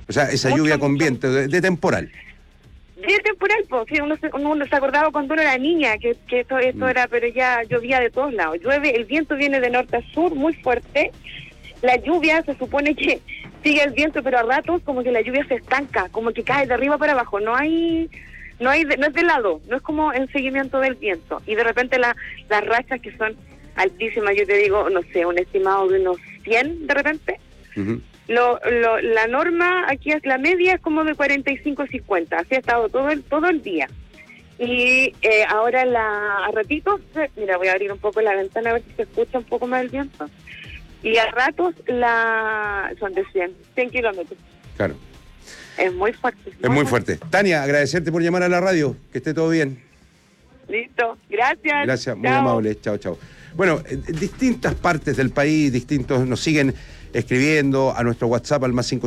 O sea, esa Mucho, lluvia con mucho. viento, de temporal. De temporal, pues, uno se acordaba cuando uno era niña, que esto era, pero ya llovía de todos lados. Llueve, el viento viene de norte a sur muy fuerte. La lluvia se supone que sigue el viento, pero a ratos como que la lluvia se estanca, como que cae de arriba para abajo. No es de lado, no es como en seguimiento del viento. Y de repente las rachas que son altísimas, yo te digo, no sé, un estimado de unos 100 de repente. Uh-huh. La norma aquí es la media, es como de 45-50, así ha estado todo el día. Y ahora a ratitos, mira, voy a abrir un poco la ventana a ver si se escucha un poco más el viento. Y a ratos son de 100 kilómetros. Claro. Es muy fuerte. Es muy fuerte. Tania, agradecerte por llamar a la radio, que esté todo bien. Listo, gracias. Gracias, muy Chao. amable, chao. Bueno, distintas partes del país, nos siguen escribiendo a nuestro WhatsApp al más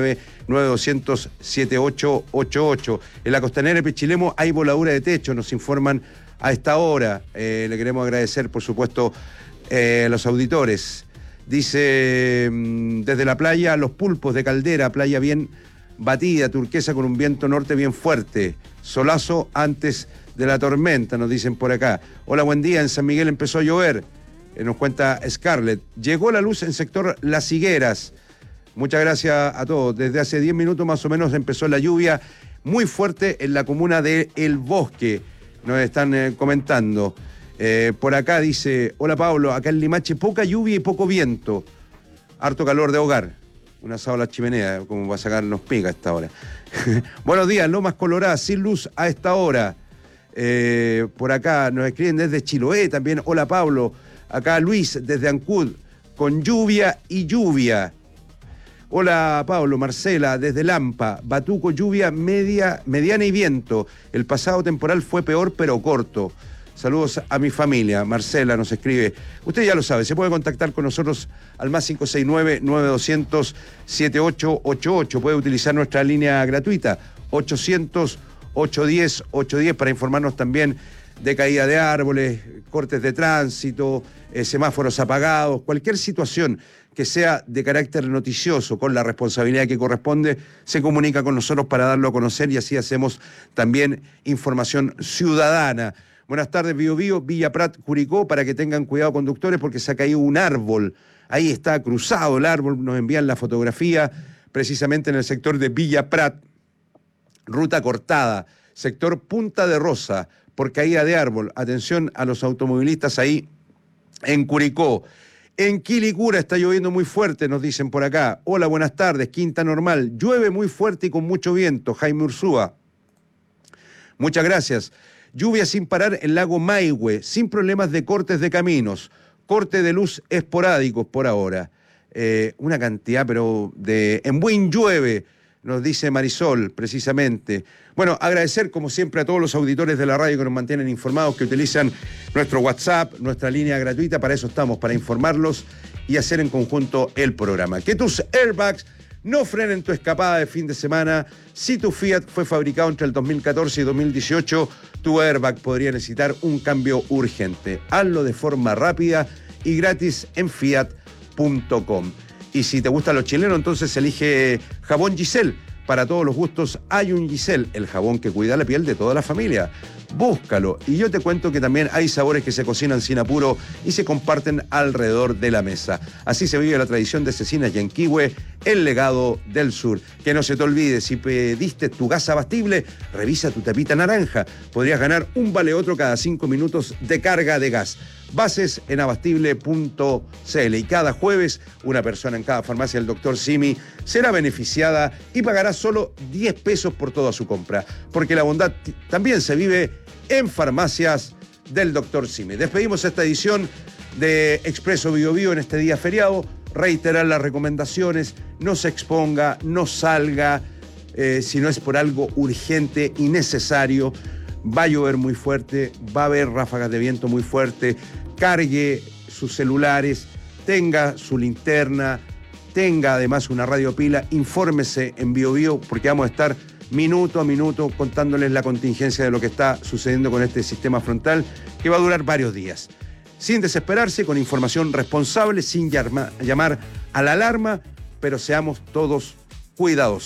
569-9200-7888. En la costanera de Pichilemu hay voladura de techo, nos informan a esta hora. Le queremos agradecer, por supuesto, a los auditores. Dice, desde la playa, Los Pulpos de Caldera, playa bien batida, turquesa con un viento norte bien fuerte. Solazo antes de la tormenta, nos dicen por acá. Hola, buen día, en San Miguel empezó a llover. Nos cuenta Scarlett. Llegó la luz en sector Las Higueras. Muchas gracias a todos. Desde hace 10 minutos más o menos empezó la lluvia muy fuerte en la comuna de El Bosque. Nos están comentando. Por acá dice, hola Pablo, acá en Limache poca lluvia y poco viento. Harto calor de hogar. Un asado a la chimenea, como va a sacarnos pica a esta hora. Buenos días, Lomas Coloradas, sin luz a esta hora. Por acá nos escriben desde Chiloé también. Hola Pablo. Acá Luis desde Ancud, con lluvia y lluvia. Hola Pablo, Marcela desde Lampa, Batuco, lluvia mediana y viento. El pasado temporal fue peor pero corto. Saludos a mi familia. Marcela nos escribe. Usted ya lo sabe, se puede contactar con nosotros al más 569-9200-7888. Puede utilizar nuestra línea gratuita, 800-810-810, para informarnos también de caída de árboles, cortes de tránsito, semáforos apagados, cualquier situación que sea de carácter noticioso, con la responsabilidad que corresponde, se comunica con nosotros para darlo a conocer y así hacemos también información ciudadana. Buenas tardes, Biobío, Villa Prat, Curicó, para que tengan cuidado conductores porque se ha caído un árbol. Ahí está cruzado el árbol, nos envían la fotografía, precisamente en el sector de Villa Prat, ruta cortada, sector Punta de Rosa, por caída de árbol. Atención a los automovilistas ahí en Curicó. En Quilicura está lloviendo muy fuerte, nos dicen por acá. Hola, buenas tardes, Quinta Normal. Llueve muy fuerte y con mucho viento. Jaime Ursúa. Muchas gracias. Lluvia sin parar en Lago Maihue, sin problemas de cortes de caminos. Corte de luz esporádicos por ahora. Una cantidad, pero en buen llueve, nos dice Marisol, precisamente. Bueno, agradecer como siempre a todos los auditores de la radio que nos mantienen informados, que utilizan nuestro WhatsApp, nuestra línea gratuita. Para eso estamos, para informarlos y hacer en conjunto el programa. Que tus airbags no frenen tu escapada de fin de semana. Si tu Fiat fue fabricado entre el 2014 y 2018, tu airbag podría necesitar un cambio urgente. Hazlo de forma rápida y gratis en fiat.com. Y si te gustan los chilenos, entonces elige jabón Giselle. Para todos los gustos hay un Giselle, el jabón que cuida la piel de toda la familia. Búscalo. Y yo te cuento que también hay sabores que se cocinan sin apuro y se comparten alrededor de la mesa. Así se vive la tradición de Cecinas Yanquihue, el legado del sur. Que no se te olvide, si pediste tu gas abastible, revisa tu tapita naranja. Podrías ganar un vale otro cada 5 minutos de carga de gas. Bases en abastible.cl. Y cada jueves, una persona en cada farmacia del Dr. Simi será beneficiada y pagará solo 10 pesos por toda su compra. Porque la bondad también se vive en farmacias del Dr. Simi. Despedimos esta edición de Expreso Biobío en este día feriado. Reiterar las recomendaciones: no se exponga, no salga, si no es por algo urgente y necesario. Va a llover muy fuerte, va a haber ráfagas de viento muy fuerte. Cargue sus celulares, tenga su linterna, tenga además una radio pila, infórmese en Biobío, porque vamos a estar minuto a minuto contándoles la contingencia de lo que está sucediendo con este sistema frontal, que va a durar varios días. Sin desesperarse, con información responsable, sin llamar a la alarma, pero seamos todos cuidadosos.